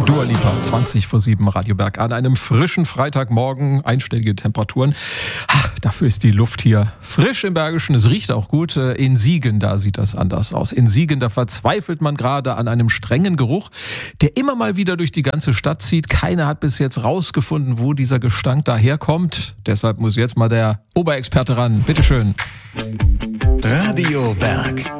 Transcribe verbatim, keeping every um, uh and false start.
Dua Lipa, zwanzig vor sieben, Radio Berg an einem frischen Freitagmorgen, einstellige Temperaturen. Ach, dafür ist die Luft hier frisch im Bergischen, es riecht auch gut. In Siegen, da sieht das anders aus. In Siegen, da verzweifelt man gerade an einem strengen Geruch, der immer mal wieder durch die ganze Stadt zieht. Keiner hat bis jetzt rausgefunden, wo dieser Gestank daherkommt. Deshalb muss jetzt mal der Oberexperte ran. Bitteschön. Radio Berg.